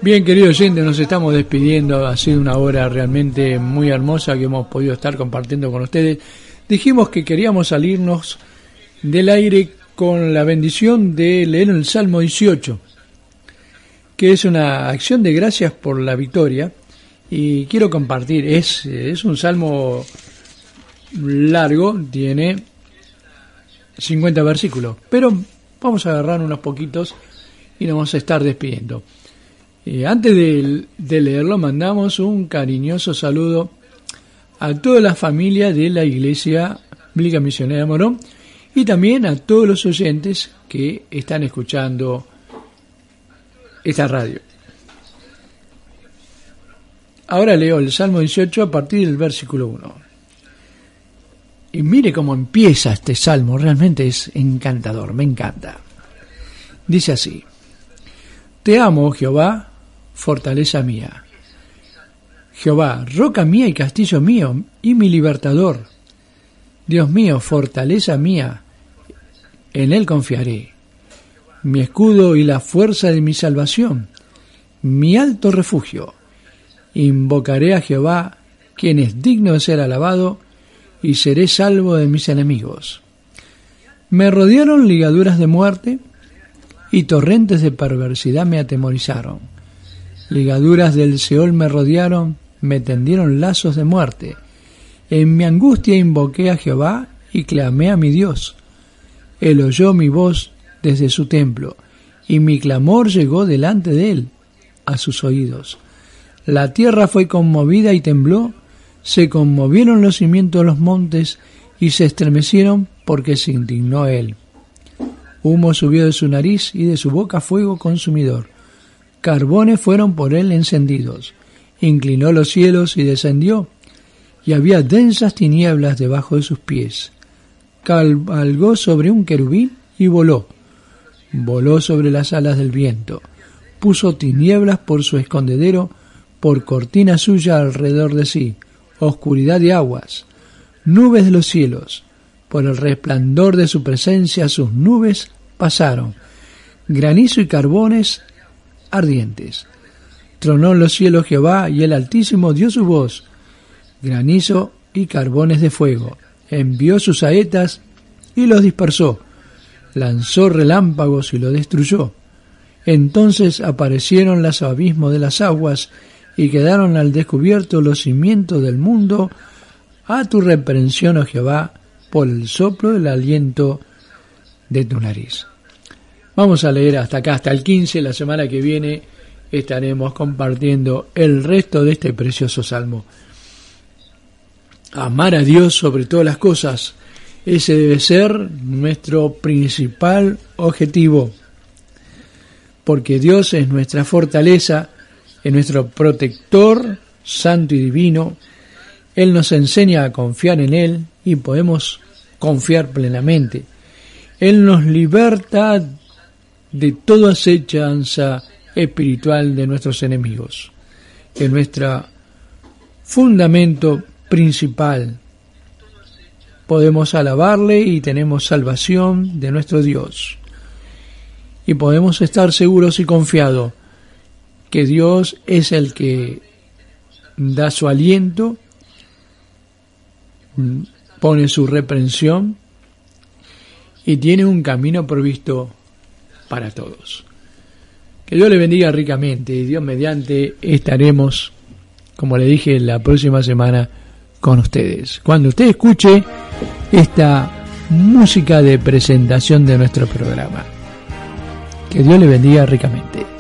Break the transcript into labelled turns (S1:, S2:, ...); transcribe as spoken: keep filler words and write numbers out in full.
S1: Bien, querido oyente, nos estamos despidiendo. Ha sido una hora realmente muy hermosa que hemos podido estar compartiendo con ustedes. Dijimos que queríamos salirnos del aire con la bendición de leer el Salmo dieciocho, que es una acción de gracias por la victoria, y quiero compartir. Es, es un salmo largo, tiene cincuenta versículos, pero vamos a agarrar unos poquitos y nos vamos a estar despidiendo. Eh, antes de, de leerlo, mandamos un cariñoso saludo a toda la familia de la Iglesia Bíblica Misionera de Morón y también a todos los oyentes que están escuchando esta radio. Ahora leo el Salmo dieciocho a partir del versículo uno. Y mire cómo empieza este salmo, realmente es encantador, me encanta. Dice así: Te amo, Jehová, fortaleza mía. Jehová, roca mía y castillo mío, y mi libertador. Dios mío, fortaleza mía, en él confiaré. Mi escudo y la fuerza de mi salvación, mi alto refugio. Invocaré a Jehová, quien es digno de ser alabado, y seré salvo de mis enemigos. Me rodearon ligaduras de muerte, y torrentes de perversidad me atemorizaron. Ligaduras del Seol me rodearon, me tendieron lazos de muerte. En mi angustia invoqué a Jehová y clamé a mi Dios. Él oyó mi voz desde su templo, y mi clamor llegó delante de él, a sus oídos. La tierra fue conmovida y tembló, se conmovieron los cimientos de los montes, y se estremecieron porque se indignó él. Humo subió de su nariz y de su boca fuego consumidor. Carbones fueron por él encendidos. Inclinó los cielos y descendió, y había densas tinieblas debajo de sus pies. Cabalgó sobre un querubín y voló. Voló sobre las alas del viento. Puso tinieblas por su escondedero, por cortina suya alrededor de sí. Oscuridad de aguas, nubes de los cielos. Por el resplandor de su presencia sus nubes pasaron. Granizo y carbones ardientes. Tronó en los cielos Jehová, y el Altísimo dio su voz. Granizo y carbones de fuego. Envió sus saetas y los dispersó. Lanzó relámpagos y lo destruyó. Entonces aparecieron los abismos de las aguas, y quedaron al descubierto los cimientos del mundo. A tu reprensión, oh Jehová, por el soplo del aliento de tu nariz. Vamos a leer hasta acá, hasta el quince. La semana que viene estaremos compartiendo el resto de este precioso salmo. Amar a Dios sobre todas las cosas, ese debe ser nuestro principal objetivo, porque Dios es nuestra fortaleza, es nuestro protector santo y divino. Él nos enseña a confiar en Él y podemos confiar plenamente. Él nos liberta de toda acechanza espiritual de nuestros enemigos. Es nuestro fundamento principal. Podemos alabarle y tenemos salvación de nuestro Dios. Y podemos estar seguros y confiados que Dios es el que da su aliento, pone su reprensión y tiene un camino provisto para todos. Que Dios le bendiga ricamente, y Dios mediante estaremos, como le dije, la próxima semana con ustedes, cuando usted escuche esta música de presentación de nuestro programa. Que Dios le bendiga ricamente.